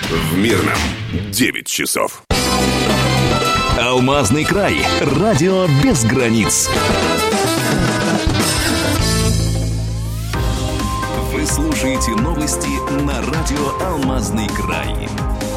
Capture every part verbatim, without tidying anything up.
В Мирном девять часов. Алмазный край. Радио без границ. Вы слушаете новости на радио «Алмазный край».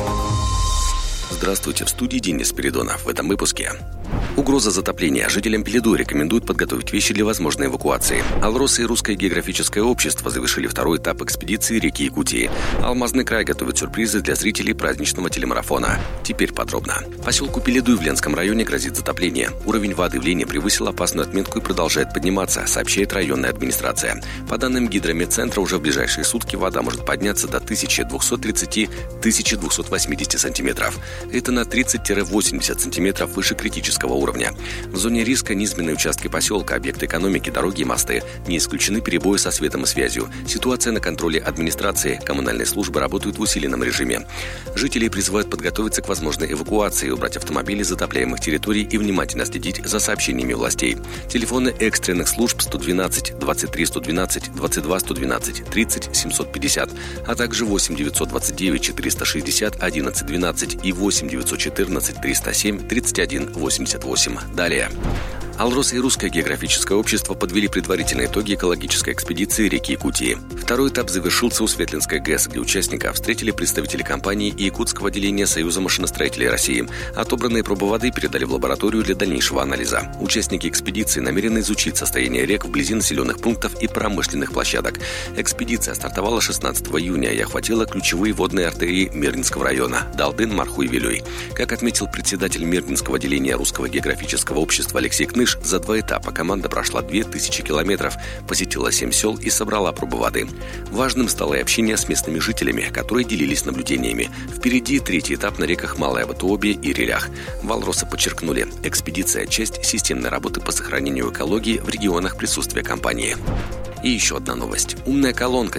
Здравствуйте, в студии Денис Спиридонов. В этом выпуске. Угроза затопления. Жителям Пелиду рекомендуют подготовить вещи для возможной эвакуации. Алроса и Русское географическое общество завершили второй этап экспедиции реки Якутии. Алмазный край готовит сюрпризы для зрителей праздничного телемарафона. Теперь подробно. Поселку Пелиду в Ленском районе грозит затопление. Уровень воды в Лене превысил опасную отметку и продолжает подниматься, сообщает районная администрация. По данным гидрометцентра, уже в ближайшие сутки вода может подняться до тысяча двести тридцать - тысяча двести восемьдесят сантиметров. Это на тридцать - восемьдесят сантиметров выше критического уровня. В зоне риска низменные участки поселка, объекты экономики, дороги и мосты. Не исключены перебои со светом и связью. Ситуация на контроле администрации. Коммунальные службы работают в усиленном режиме. Жителей призывают подготовиться к возможной эвакуации, убрать автомобили с затопляемых территорий и внимательно следить за сообщениями властей. Телефоны экстренных служб сто двенадцать двадцать три сто двенадцать двадцать два сто двенадцать тридцать семьсот пятьдесят, а также восемь девятьсот двадцать девять четыреста шестьдесят одиннадцать двенадцать и восемь девятьсот четырнадцать триста семь тридцать один восемьдесят восемь. Далее. Алроса и Русское географическое общество подвели предварительные итоги экологической экспедиции реки Якутии. Второй этап завершился у Светлинской ГЭС, где участников встретили представители компании и якутского отделения Союза машиностроителей России. Отобранные пробы воды передали в лабораторию для дальнейшего анализа. Участники экспедиции намерены изучить состояние рек вблизи населенных пунктов и промышленных площадок. Экспедиция стартовала шестнадцатого июня и охватила ключевые водные артерии Мирнинского района – Далдын, Марху и Вилюй. Как отметил председатель Мирнинского отделения Русского географического общества Алексей Кныш, за два этапа команда прошла две тысячи километров, посетила семь сел и собрала пробы воды. Важным стало и общение с местными жителями, которые делились наблюдениями. Впереди третий этап на реках Малая Ватуобе и Релях. В Алроса подчеркнули, экспедиция – часть системной работы по сохранению экологии в регионах присутствия компании. И еще одна новость. Умная колонка